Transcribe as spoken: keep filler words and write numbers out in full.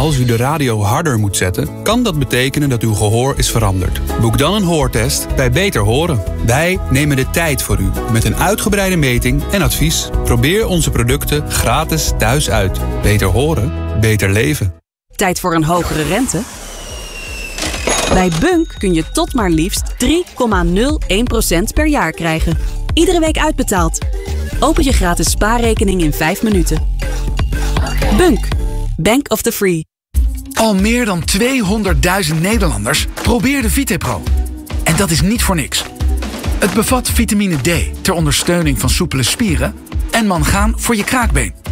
Als u de radio harder moet zetten, kan dat betekenen dat uw gehoor is veranderd. Boek dan een hoortest bij Beter Horen. Wij nemen de tijd voor u met een uitgebreide meting en advies. Probeer onze producten gratis thuis uit. Beter horen, beter leven. Tijd voor een hogere rente? Bij Bunk kun je tot maar liefst drie komma nul één procent per jaar krijgen. Iedere week uitbetaald. Open je gratis spaarrekening in vijf minuten. Bunk. Bank of the Free. Al meer dan tweehonderdduizend Nederlanders probeerden VitePro. En dat is niet voor niks. Het bevat vitamine D ter ondersteuning van soepele spieren en mangaan voor je kraakbeen.